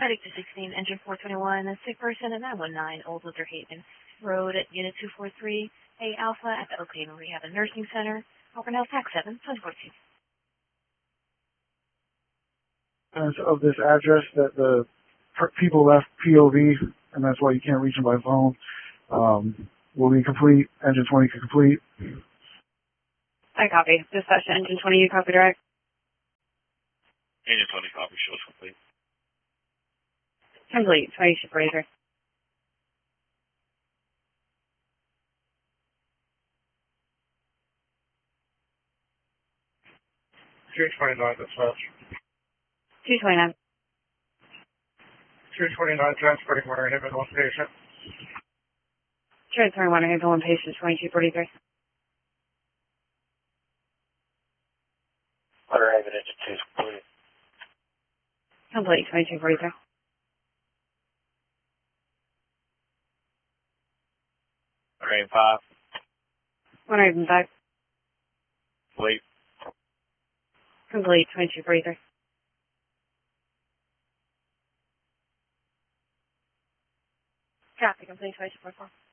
Medic 216, engine 421, sick person at 919 Old Luther Haven Road at Unit 243, A Alpha at the Oakhaven Rehab and Nursing Center. Auburn Health Tax 7, 2014. Of this address that the people left POV, and that's why you can't reach them by phone, will be complete. Engine 20 can complete. I copy. Dispatch to engine 20, you copy direct? Engine 20 copy, shows complete. Complete, 20 ship razor. Dispatch. 229. 229, transporting Winter Haven, one patient. Transferring Winter Haven, one patient, 2243. Winter Haven, engine 2 is complete. Complete, 2243. Winter Haven 5. Winter Haven 5. Complete. Complete, 2243. Copy, complete 2244.